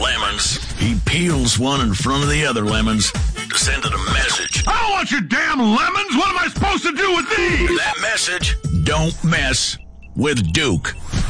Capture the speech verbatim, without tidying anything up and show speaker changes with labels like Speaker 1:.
Speaker 1: lemons. He peels one in front of the other lemons to send it a message.
Speaker 2: I don't want your damn lemons. What am I supposed to do with these?
Speaker 1: That message, don't mess with Duke.